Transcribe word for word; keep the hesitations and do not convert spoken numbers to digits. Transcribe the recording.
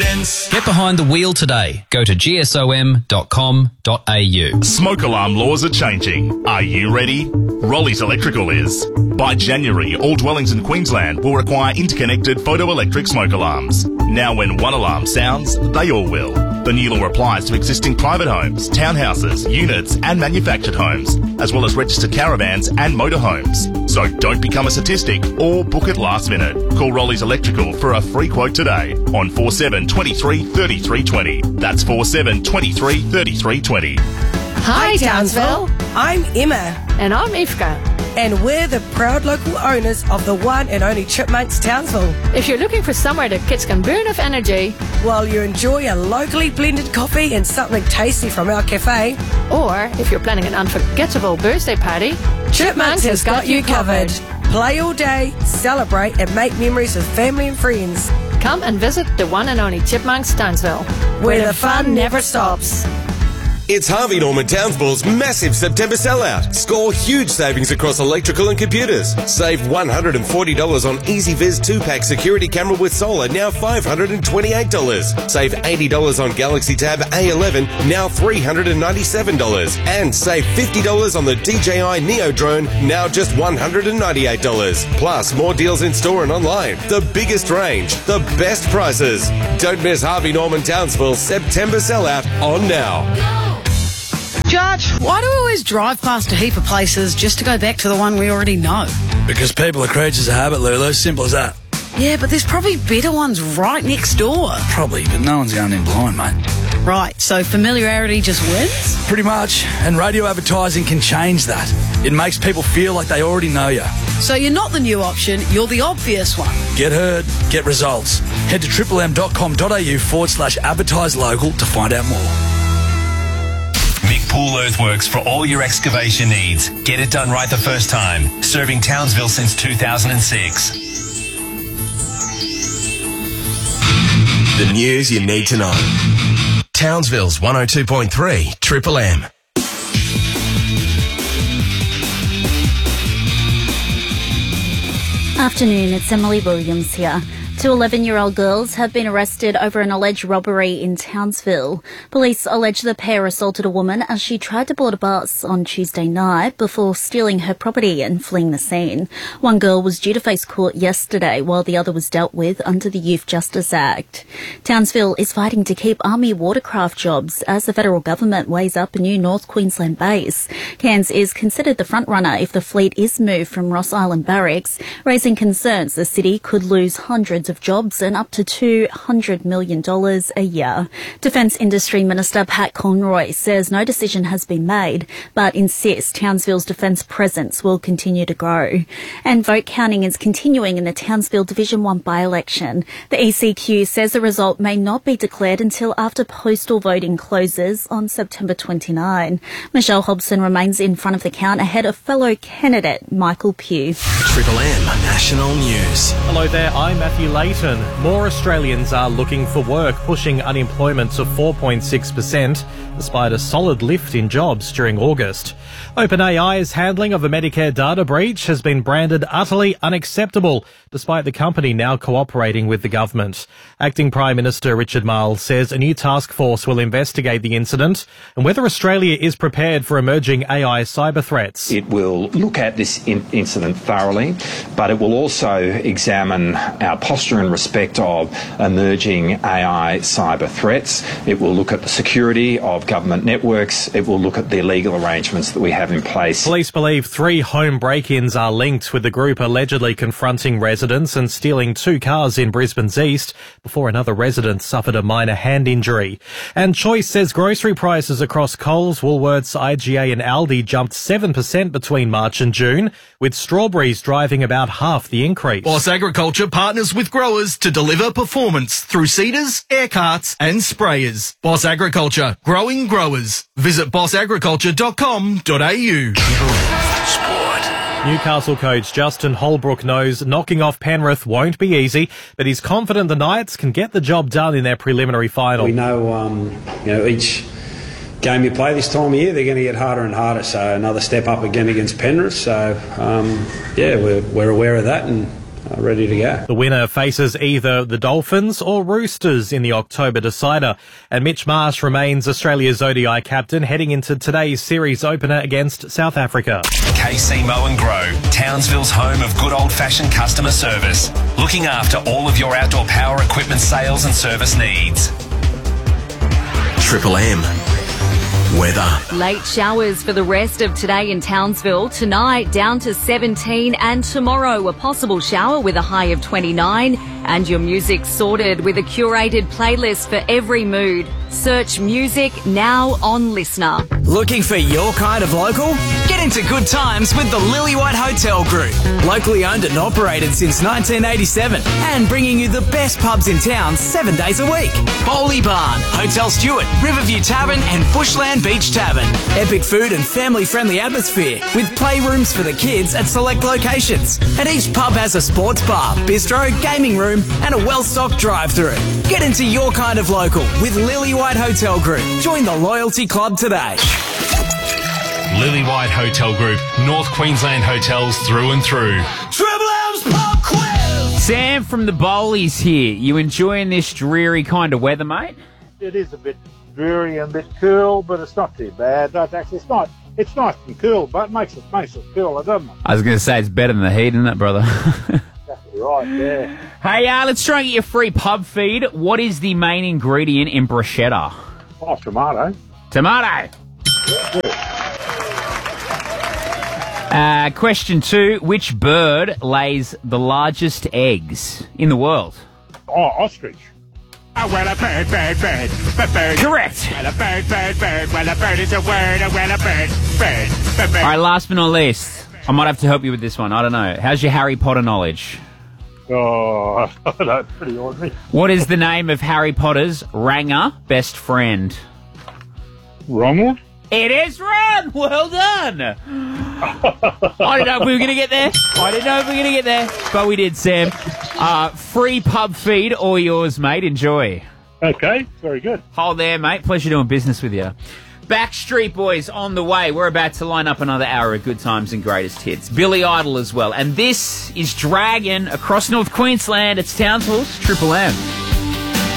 sense. Get behind the wheel today. Go to g s o m dot com dot a u. Smoke alarm laws are changing. Are you ready? Rollies Electrical is. By January, all dwellings in Queensland will require interconnected photoelectric smoke alarms. Now when one alarm sounds, they all will. The new law applies to existing private homes, townhouses, units and manufactured homes, as well as registered caravans and motorhomes. So don't become a statistic or book it last minute. Call Rollies Electrical for a free quote today on four seven two three, three three two zero. That's four seven two three, three three two zero. Hi, Townsville. I'm Emma. And I'm Ifka. And we're the proud local owners of the one and only Chipmunks Townsville. If you're looking for somewhere the kids can burn of energy, while you enjoy a locally blended coffee and something tasty from our cafe, or if you're planning an unforgettable birthday party, Chipmunks has got you covered. Play all day, celebrate and make memories with family and friends. Come and visit the one and only Chipmunks Townsville, where the fun never stops. It's Harvey Norman Townsville's massive September sellout. Score huge savings across electrical and computers. Save one hundred forty dollars on EasyViz two-pack security camera with solar, now five hundred twenty-eight dollars. Save eighty dollars on Galaxy Tab A eleven, now three hundred ninety-seven dollars. And save fifty dollars on the D J I Neo drone, now just one hundred ninety-eight dollars. Plus, more deals in store and online. The biggest range, the best prices. Don't miss Harvey Norman Townsville's September sellout on now. Judge, why do we always drive past a heap of places just to go back to the one we already know? Because people are creatures of habit, Lulu. Simple as that. Yeah, but there's probably better ones right next door. Probably, but no one's going in blind, mate. Right, so familiarity just wins? Pretty much, and radio advertising can change that. It makes people feel like they already know you. So you're not the new option, you're the obvious one. Get heard, get results. Head to triple m dot com dot a u forward slash advertise local to find out more. Mick Pool Earthworks for all your excavation needs. Get it done right the first time. Serving Townsville since two thousand six. The news you need to know. Townsville's one oh two point three Triple M. Afternoon, it's Emily Williams here. Two eleven-year-old girls have been arrested over an alleged robbery in Townsville. Police allege the pair assaulted a woman as she tried to board a bus on Tuesday night before stealing her property and fleeing the scene. One girl was due to face court yesterday, while the other was dealt with under the Youth Justice Act. Townsville is fighting to keep Army watercraft jobs as the federal government weighs up a new North Queensland base. Cairns is considered the frontrunner if the fleet is moved from Ross Island Barracks, raising concerns the city could lose hundreds of jobs and up to two hundred million dollars a year. Defence Industry Minister Pat Conroy says no decision has been made, but insists Townsville's defence presence will continue to grow. And vote counting is continuing in the Townsville Division one by-election. The E C Q says the result may not be declared until after postal voting closes on September twenty-ninth. Michelle Hobson remains in front of the count ahead of fellow candidate Michael Pugh. Triple M National News. Hello there, I'm Matthew Layton. More Australians are looking for work, pushing unemployment to four point six percent, despite a solid lift in jobs during August. OpenAI's handling of a Medicare data breach has been branded utterly unacceptable, despite the company now cooperating with the government. Acting Prime Minister Richard Marles says a new task force will investigate the incident and whether Australia is prepared for emerging A I cyber threats. It will look at this in- incident thoroughly, but it will also examine our posture in respect of emerging A I cyber threats. It will look at the security of government networks. It will look at the legal arrangements that we have in place. Police believe three home break-ins are linked, with the group allegedly confronting residents and stealing two cars in Brisbane's east before another resident suffered a minor hand injury. And Choice says grocery prices across Coles, Woolworths, I G A and Aldi jumped seven percent between March and June, with strawberries driving about half the increase. Boss Agriculture partners with growers to deliver performance through seeders, air carts and sprayers. Boss Agriculture, growing growers. Visit boss agriculture dot com dot a u. Newcastle coach Justin Holbrook knows knocking off Penrith won't be easy, but he's confident the Knights can get the job done in their preliminary final. We know, um, you know, each game you play this time of year, they're going to get harder and harder. So another step up again against Penrith. So um, yeah, we're we're aware of that, and uh, ready to go. The winner faces either the Dolphins or Roosters in the October decider. And Mitch Marsh remains Australia's O D I captain heading into today's series opener against South Africa. K C Mow and Grow, Townsville's home of good old-fashioned customer service. Looking after all of your outdoor power equipment sales and service needs. Triple M. Weather. Late showers for the rest of today in Townsville. Tonight down to seventeen, and tomorrow a possible shower with a high of twenty-nine. And your music sorted with a curated playlist for every mood. Search music now on Listener. Looking for your kind of local? Get into good times with the Lillywhite Hotel Group. Locally owned and operated since nineteen eighty-seven, and bringing you the best pubs in town seven days a week. Bowley Barn, Hotel Stewart, Riverview Tavern and Bushland Beach Tavern. Epic food and family-friendly atmosphere with playrooms for the kids at select locations. And each pub has a sports bar, bistro, gaming room and a well-stocked drive-through. Get into your kind of local with Lillywhite Hotel Group. Join the Loyalty Club today. Lillywhite Hotel Group, North Queensland hotels through and through. Triple M's Pub Quiz! Sam from the Bowlies here. You enjoying this dreary kind of weather, mate? It is a bit dreary and a bit cool, but it's not too bad. That's actually, it's not. It's nice and cool, but it makes it makes it cooler, doesn't it? I was going to say it's better than the heat, isn't it, brother? Exactly right, yeah. Hey, uh, let's try and get your free pub feed. What is the main ingredient in bruschetta? Oh, tomato. Tomato. Uh, question two. Which bird lays the largest eggs in the world? Oh, ostrich. Oh, well, a bird, bird, bird, bird, bird. Correct. Well, a bird, bird, bird. Well, a bird is a word. Well, a bird, bird, bird, bird. All right, last but not least, I might have to help you with this one. I don't know. How's your Harry Potter knowledge? Oh, that's pretty ordinary. What is the name of Harry Potter's Ranger best friend? Ronald? It is Ron! Well done! I didn't know if we were going to get there. I didn't know if we were going to get there. But we did, Sam. Uh, free pub feed, all yours, mate. Enjoy. Okay, very good. Hold there, mate. Pleasure doing business with you. Backstreet Boys on the way. We're about to line up another hour of good times and greatest hits. Billy Idol as well. And this is Dragon across North Queensland. It's Townsville's Triple M.